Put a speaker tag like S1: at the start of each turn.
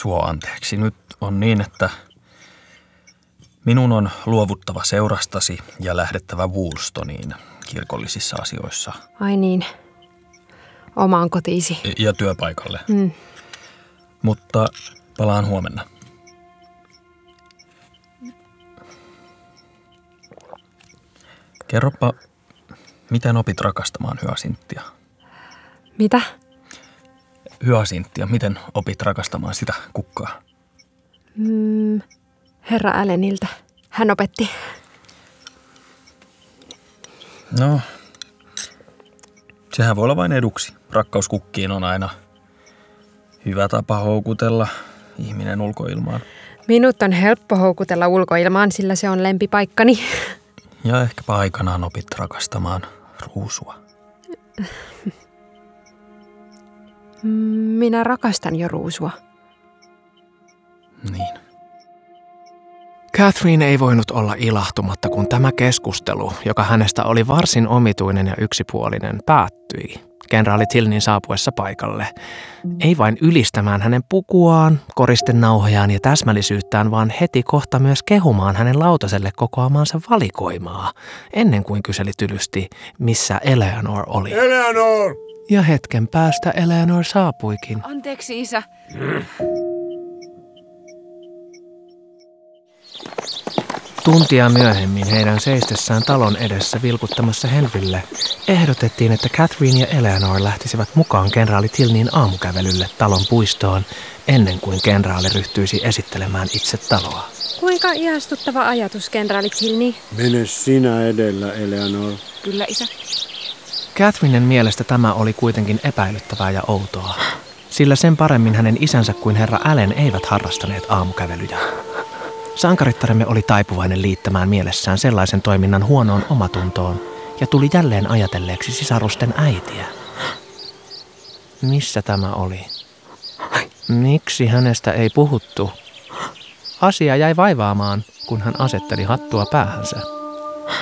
S1: Suo anteeksi. Nyt on niin, että minun on luovuttava seurastasi ja lähdettävä Woolstoniin kirkollisissa asioissa.
S2: Ai niin, omaan kotiisi.
S1: Ja työpaikalle. Mutta palaan huomenna. Kerropa, miten opit rakastamaan Hyasinttia?
S2: Mitä?
S1: Hyasinttia, miten opit rakastamaan sitä kukkaa?
S2: Herra Allenilta. Hän opetti.
S1: No, sehän voi olla vain eduksi. Rakkaus kukkiin on aina hyvä tapa houkutella ihminen ulkoilmaan.
S2: Minut on helppo houkutella ulkoilmaan, sillä se on lempipaikkani.
S1: Ja ehkäpä aikanaan opit rakastamaan ruusua.
S2: Minä rakastan jo ruusua.
S1: Niin.
S3: Catherine ei voinut olla ilahtumatta, kun tämä keskustelu, joka hänestä oli varsin omituinen ja yksipuolinen, päättyi kenraali Tilneyn saapuessa paikalle. Ei vain ylistämään hänen pukuaan, koristenauhojaan ja täsmällisyyttään, vaan heti kohta myös kehumaan hänen lautaselle kokoamaansa valikoimaa, ennen kuin kyseli tylysti, missä Eleanor oli.
S4: Eleanor!
S3: Ja hetken päästä Eleanor saapuikin.
S2: Anteeksi, isä.
S3: Tuntia myöhemmin heidän seistessään talon edessä vilkuttamassa Henrylle ehdotettiin, että Catherine ja Eleanor lähtisivät mukaan kenraali Tilneyn aamukävelylle talon puistoon ennen kuin kenraali ryhtyisi esittelemään itse taloa.
S2: Kuinka ihastuttava ajatus, kenraali Tilney.
S4: Mene sinä edellä, Eleanor.
S2: Kyllä, isä.
S3: Catherinen mielestä tämä oli kuitenkin epäilyttävää ja outoa, sillä sen paremmin hänen isänsä kuin herra Allen eivät harrastaneet aamukävelyjä. Sankarittaremme oli taipuvainen liittämään mielessään sellaisen toiminnan huonoon omatuntoon ja tuli jälleen ajatelleeksi sisarusten äitiä. Missä tämä oli? Miksi hänestä ei puhuttu? Asia jäi vaivaamaan, kun hän asetteli hattua päähänsä.